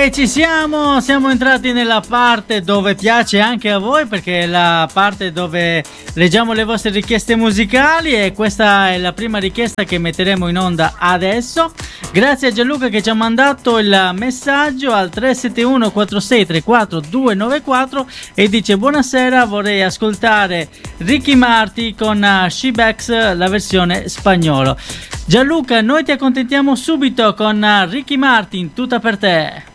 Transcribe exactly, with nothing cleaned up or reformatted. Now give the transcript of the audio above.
E ci siamo, siamo entrati nella parte dove piace anche a voi, perché è la parte dove leggiamo le vostre richieste musicali, e questa è la prima richiesta che metteremo in onda adesso. Grazie a Gianluca che ci ha mandato il messaggio al tre sette uno quattro sei tre quattro due nove quattro e dice: buonasera, vorrei ascoltare Ricky Martin con She-Bex, la versione spagnolo. Gianluca, noi ti accontentiamo subito con Ricky Martin, tutta per te.